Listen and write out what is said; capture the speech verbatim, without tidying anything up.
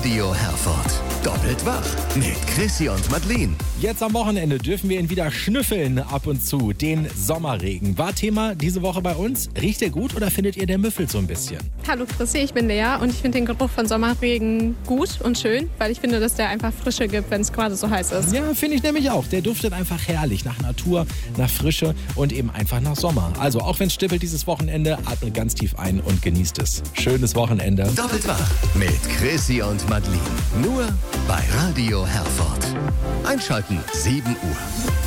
Radio Herford. Doppelt wach mit Chrissy und Madeleine. Jetzt am Wochenende dürfen wir ihn wieder schnüffeln ab und zu. Den Sommerregen war Thema diese Woche bei uns. Riecht der gut oder findet ihr, der müffelt so ein bisschen? Hallo Chrissy, ich bin Lea und ich finde den Geruch von Sommerregen gut und schön, weil ich finde, dass der einfach Frische gibt, wenn es gerade so heiß ist. Ja, finde ich nämlich auch. Der duftet einfach herrlich nach Natur, nach Frische und eben einfach nach Sommer. Also auch wenn es stippelt dieses Wochenende, atmet ganz tief ein und genießt es. Schönes Wochenende. Doppelt wach mit Chrissy und Madeleine. Nur bei Radio Herford. Einschalten sieben Uhr.